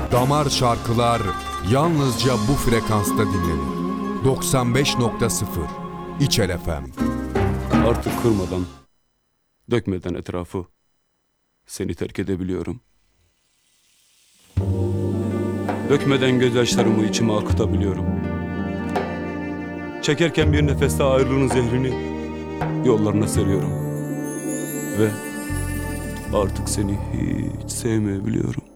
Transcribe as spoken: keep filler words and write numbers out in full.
Damar şarkılar yalnızca bu frekansta dinlenir. doksan beş nokta sıfır İçel F M. Artık kırmadan, dökmeden etrafı seni terk edebiliyorum. Dökmeden gözyaşlarımı içime akıtabiliyorum. Çekerken bir nefeste ayrılığın zehrini yollarına seriyorum. Ve artık seni hiç sevmeyebiliyorum.